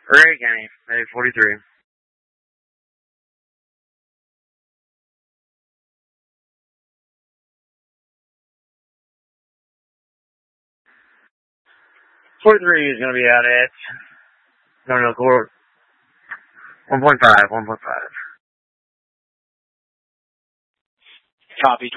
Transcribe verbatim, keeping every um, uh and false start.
Ray County, maybe forty-three. forty-three is going to be out at, no, no, court. one point five, one point five. Copy.